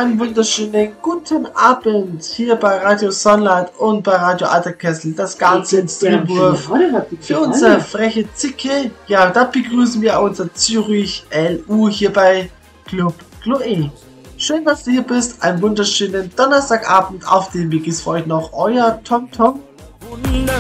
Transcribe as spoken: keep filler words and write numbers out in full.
Einen wunderschönen guten Abend hier bei Radio Sonnenlight und bei Radio Alterkessel. Das Ganze in Streamwurf für unsere freche Zicke. Ja, da begrüßen wir unser Zürich L U hier bei Club Chloe. Schön, dass du hier bist. Einen wunderschönen Donnerstagabend auf dem Weg ist für euch noch euer Tom Tom.